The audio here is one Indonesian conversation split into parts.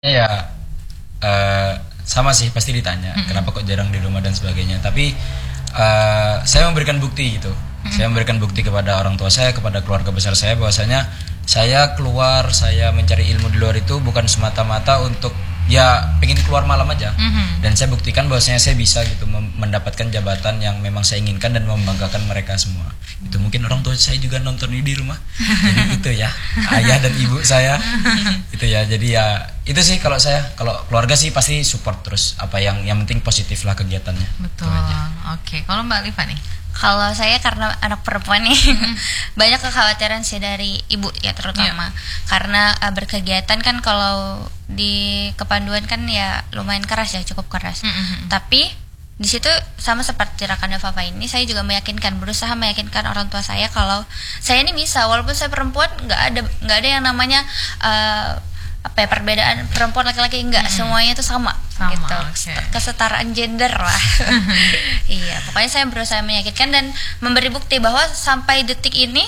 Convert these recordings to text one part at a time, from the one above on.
Ya, sama sih pasti ditanya kenapa kok jarang di rumah dan sebagainya. Tapi saya memberikan bukti gitu. Saya memberikan bukti kepada orang tua saya, kepada keluarga besar saya bahwasanya saya keluar, saya mencari ilmu di luar itu bukan semata-mata untuk ya pengen keluar malam aja. Dan saya buktikan bahwasanya saya bisa gitu mendapatkan jabatan yang memang saya inginkan dan membanggakan mereka semua. Itu mungkin orang tua saya juga nonton ini di rumah. Jadi itu ya, ayah dan ibu saya. Itu ya. Jadi ya itu sih kalau saya, kalau keluarga sih pasti support terus apa yang penting positif lah kegiatannya. Betul. Oke, kalau Mbak Liva nih? Kalau saya karena anak perempuan nih banyak kekhawatiran sih dari ibu ya terutama karena berkegiatan kan kalau di kepanduan kan ya lumayan keras ya, cukup keras. Tapi di situ sama seperti rekan Fafa ini, saya juga berusaha meyakinkan orang tua saya kalau saya ini bisa, walaupun saya perempuan, nggak ada yang namanya perbedaan perempuan laki-laki, enggak, semuanya itu sama gitu. Kesetaraan gender lah. Iya, pokoknya saya berusaha meyakinkan dan memberi bukti bahwa sampai detik ini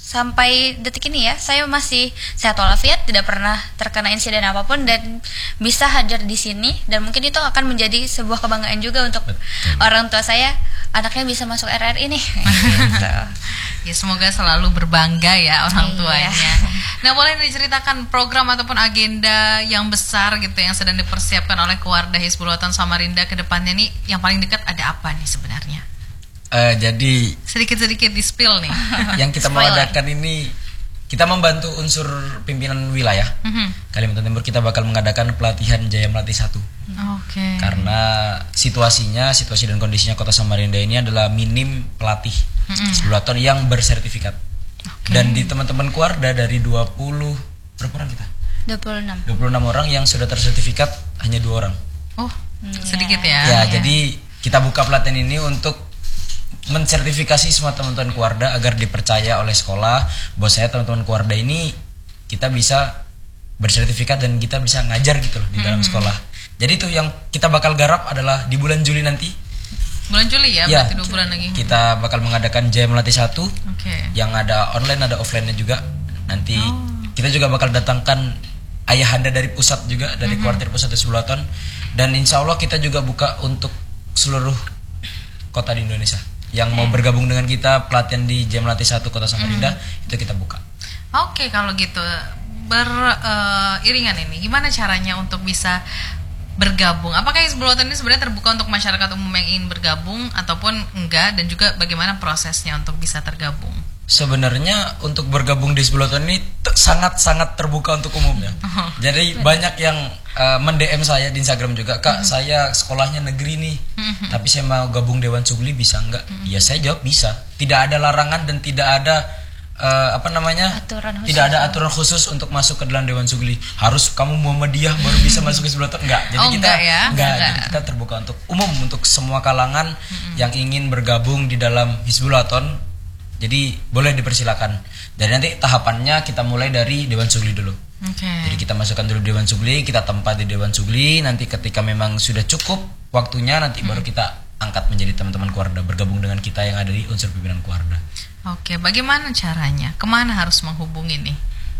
ya saya masih sehat walafiat, tidak pernah terkena insiden apapun dan bisa hadir di sini, dan mungkin itu akan menjadi sebuah kebanggaan juga untuk orang tua saya, anaknya bisa masuk RRI nih. Gitu. Ya semoga selalu berbangga ya orang tuanya. Nah, boleh diceritakan program ataupun agenda yang besar gitu yang sedang dipersiapkan oleh Keluarga Hizbul Waton Samarinda ke depannya nih, yang paling dekat ada apa nih sebenarnya? Jadi sedikit-sedikit di spill nih. Yang kita mau adakan ini, kita membantu unsur pimpinan wilayah Kalimantan Timur. Kita bakal mengadakan pelatihan Jaya Melati 1. Karena situasi dan kondisinya Kota Samarinda ini adalah minim pelatih Hizbul Waton yang bersertifikat. Dan di teman-teman Keluarga dari 20 berapa orang kita? 26 orang yang sudah tersertifikat hanya 2 orang. Sedikit ya. Ya, jadi kita buka pelatihan ini untuk mensertifikasi semua teman-teman Keluarga agar dipercaya oleh sekolah bahwa saya teman-teman Keluarga ini kita bisa bersertifikat dan kita bisa ngajar gitu loh di dalam sekolah. Jadi itu yang kita bakal garap adalah di bulan Juli nanti. Bulan Juli ya, berarti 2 bulan lagi. Kita bakal mengadakan Jaya Melati 1 yang ada online, ada offline-nya juga. Nanti kita juga bakal datangkan ayahanda dari pusat juga, dari kuartir pusat Hizbul Waton. Dan insya Allah kita juga buka untuk seluruh kota di Indonesia yang mau bergabung dengan kita pelatihan di Jaya Melati 1 Kota Samarinda, itu kita buka. Oke, kalau gitu beriringan ini gimana caranya untuk bisa bergabung? Apakah Hizbul Waton ini sebenarnya terbuka untuk masyarakat umum yang ingin bergabung ataupun enggak, dan juga bagaimana prosesnya untuk bisa tergabung? Sebenarnya untuk bergabung di Hizbul Waton ini sangat-sangat terbuka untuk umum ya. Jadi banyak yang mend-DM saya di Instagram juga, Kak, saya sekolahnya negeri nih, tapi saya mau gabung Dewan Sugli, bisa enggak? Ya saya jawab bisa. Tidak ada larangan dan tidak ada tidak ada aturan khusus untuk masuk ke dalam Dewan Sugli. Harus kamu Muhammadiyah baru bisa masuk Hizbul Waton, enggak. Jadi jadi kita terbuka untuk umum, untuk semua kalangan yang ingin bergabung di dalam Hizbul Waton. Jadi boleh dipersilakan. Dan nanti tahapannya kita mulai dari Dewan Sugli dulu. Jadi kita masukkan dulu Dewan Sugli, kita tempat di Dewan Sugli. Nanti ketika memang sudah cukup waktunya, nanti baru kita angkat menjadi teman-teman Keluarga, bergabung dengan kita yang ada di unsur pimpinan Keluarga. Bagaimana caranya? Kemana harus menghubungi nih?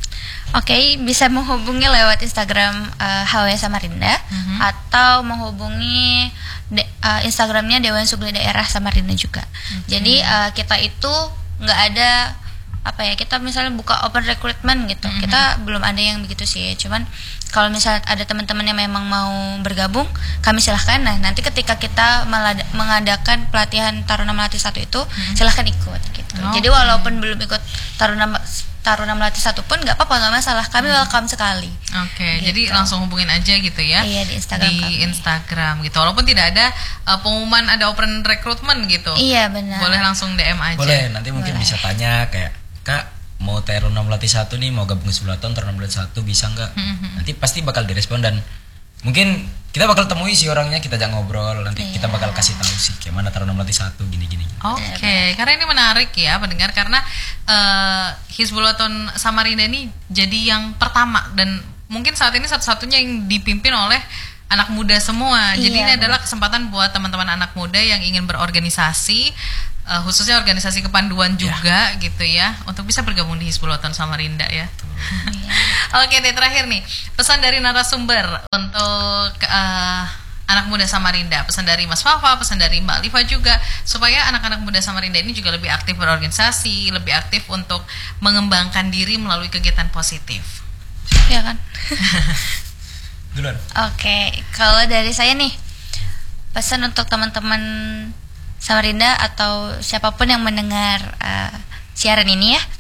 Bisa menghubungi lewat Instagram HW Samarinda atau menghubungi Instagramnya Dewan Sugli Daerah Samarinda juga. Jadi kita itu nggak ada kita misalnya buka open recruitment gitu, kita belum ada yang begitu sih. Cuman kalau misalnya ada teman-teman yang memang mau bergabung, kami silahkan. Nah, nanti ketika kita mengadakan pelatihan Taruna Melati 1 itu, silahkan ikut gitu. Jadi walaupun belum ikut Taruna Melati 1 pun nggak apa-apa, nggak masalah. Kami welcome sekali. Gitu. Jadi langsung hubungin aja gitu ya. Iya, di Instagram gitu. Walaupun tidak ada pengumuman ada open recruitment gitu. Iya, benar. Boleh langsung DM aja. Boleh, nanti mungkin bisa tanya kayak, Kak, mau Taruna Melati 1 nih, mau gabung Hizbul Waton Taruna Melati 1 bisa nggak? Nanti pasti bakal direspon dan mungkin kita bakal temui si orangnya, kita ajak ngobrol, nanti kita bakal kasih tahu sih gimana Taruna Melati 1 gini-gini. Karena ini menarik ya pendengar, karena Hizbul Waton Samarinda ini jadi yang pertama dan mungkin saat ini satu-satunya yang dipimpin oleh anak muda semua. Jadi ini adalah kesempatan buat teman-teman anak muda yang ingin berorganisasi khususnya organisasi kepanduan juga gitu ya, untuk bisa bergabung di Hizbulwaton Samarinda ya. Oke deh, terakhir nih pesan dari narasumber untuk anak muda Samarinda, pesan dari Mas Fafa, pesan dari Mbak Alifa juga, supaya anak-anak muda Samarinda ini juga lebih aktif berorganisasi, lebih aktif untuk mengembangkan diri melalui kegiatan positif. Ya kan? Duluan. Oke, kalau dari saya nih, pesan untuk teman-teman Samarinda atau siapapun yang mendengar siaran ini ya.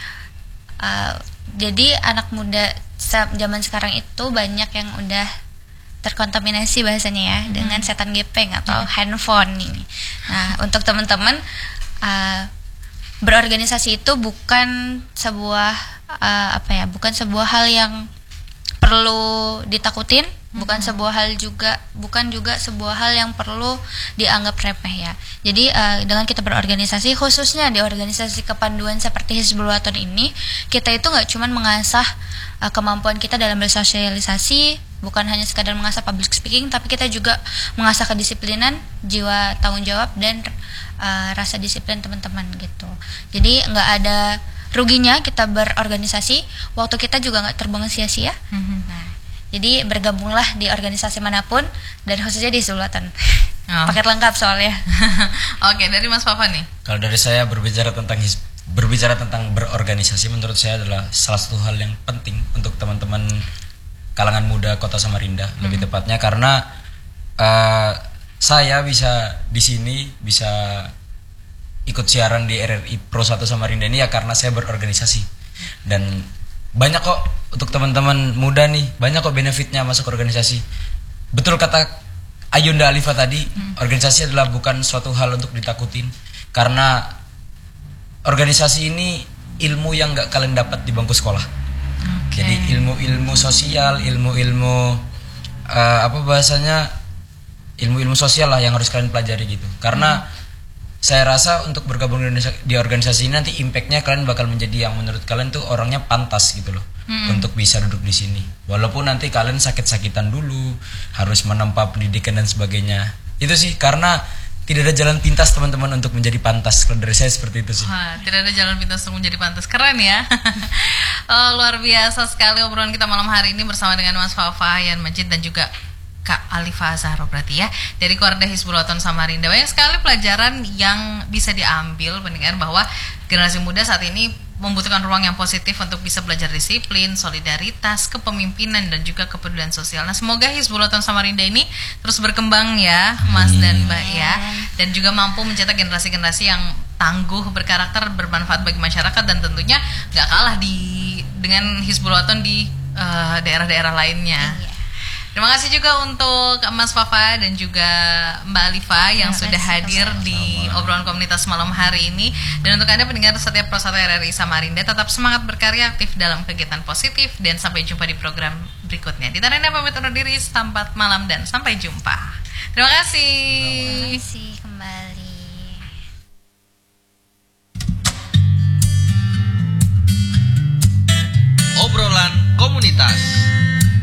Jadi anak muda zaman sekarang itu banyak yang udah terkontaminasi bahasanya ya dengan setan gepeng atau handphone ini. Nah, untuk teman-teman berorganisasi itu bukan sebuah bukan sebuah hal yang perlu ditakutin, bukan juga sebuah hal yang perlu dianggap remeh ya. Jadi dengan kita berorganisasi, khususnya di organisasi kepanduan seperti Hizbulwaton ini, kita itu nggak cuma mengasah kemampuan kita dalam bersosialisasi, bukan hanya sekadar mengasah public speaking, tapi kita juga mengasah kedisiplinan, jiwa tanggung jawab, dan rasa disiplin teman-teman gitu. Jadi nggak ada ruginya kita berorganisasi, waktu kita juga nggak terbuang sia-sia. Nah, jadi bergabunglah di organisasi manapun, dan khususnya di Hizbulwaton. Paket lengkap soalnya. Oke, dari Mas Fafa nih. Kalau dari saya berbicara tentang berorganisasi, menurut saya adalah salah satu hal yang penting untuk teman-teman kalangan muda Kota Samarinda, lebih tepatnya karena saya bisa di sini bisa ikut siaran di RRI Pro 1 Samarinda ini ya karena saya berorganisasi. Dan banyak kok untuk teman-teman muda nih, banyak kok benefitnya masuk organisasi. Betul kata Ayunda Alifa tadi, organisasi adalah bukan suatu hal untuk ditakutin, karena organisasi ini ilmu yang gak kalian dapat di bangku sekolah. Jadi ilmu-ilmu sosial, ilmu-ilmu ilmu-ilmu sosial lah yang harus kalian pelajari gitu. Karena saya rasa untuk bergabung di organisasi ini nanti impactnya kalian bakal menjadi yang menurut kalian tuh orangnya pantas gitu loh, untuk bisa duduk di sini. Walaupun nanti kalian sakit-sakitan dulu, harus menempa pendidikan dan sebagainya. Itu sih karena tidak ada jalan pintas teman-teman untuk menjadi pantas. Kalau dari saya seperti itu sih. Wah, tidak ada jalan pintas untuk menjadi pantas. Keren ya. Luar biasa sekali obrolan kita malam hari ini bersama dengan Mas Fafa, Yan Majid, dan juga Kak Alifa Zahro berarti ya, dari Keluarga Hizbulwaton Samarinda. Banyak sekali pelajaran yang bisa diambil pendengar, bahwa generasi muda saat ini membutuhkan ruang yang positif untuk bisa belajar disiplin, solidaritas, kepemimpinan, dan juga kepedulian sosial. Nah, semoga Hizbulwaton Samarinda ini terus berkembang ya, Mas dan Mbak ya, dan juga mampu mencetak generasi-generasi yang tangguh, berkarakter, bermanfaat bagi masyarakat, dan tentunya gak kalah dengan Hizbulwaton di daerah-daerah lainnya. Terima kasih juga untuk Mas Fafa dan juga Mbak Alifa yang sudah hadir di obrolan komunitas malam hari ini. Dan untuk Anda pendengar setiap Pro 1 RRI Samarinda, tetap semangat berkarya, aktif dalam kegiatan positif, dan sampai jumpa di program berikutnya. Di Tarenda pamit undur diri, selamat malam dan sampai jumpa. Terima kasih. Terima kasih kembali. Obrolan komunitas.